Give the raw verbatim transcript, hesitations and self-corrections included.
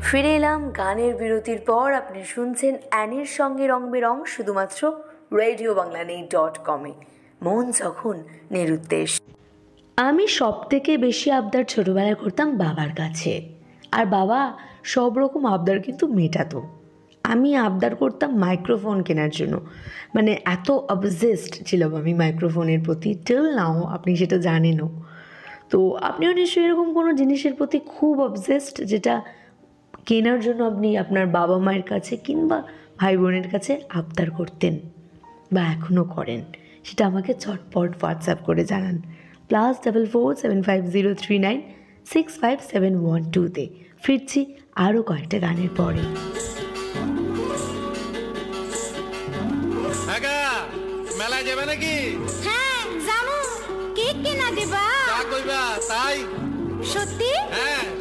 ফিরে এলাম গানের বিরতির পর। আপনি শুনছেন অ্যানির সঙ্গে রং বেরং, শুধুমাত্র রেডিও বাংলা নেই ডট কমে। মন যখন নিরুদ্দেশ। আমি সব থেকে বেশি আবদার ছোটোবেলায় করতাম বাবার কাছে, আর বাবা সব রকম আবদার কিন্তু মেটাতো। আমি আবদার করতাম মাইক্রোফোন কেনার জন্য, মানে এত অবজেসড ছিলাম আমি মাইক্রোফোনের প্রতি, টিল নাও আপনি সেটা জানেনও। তো আপনিও নিশ্চয়ই এরকম কোনো জিনিসের প্রতি খুব অবজেসড, যেটা কেনার জন্য আপনি আপনার বাবা মায়ের কাছে কিংবা ভাই বোনের কাছে আবদার করতেন বা এখনও করেন। সেটা আমাকে চটপট হোয়াটসঅ্যাপ করে জানান plus double four seven five zero three nine six five seven one টুতে। ফিরছি আরও কয়েকটা গানের পরে। মেলায় যাবে নাকি? হ্যাঁ যাবো। কেক কেনা দেবা? তা কইবা তাই? সত্যি? হ্যাঁ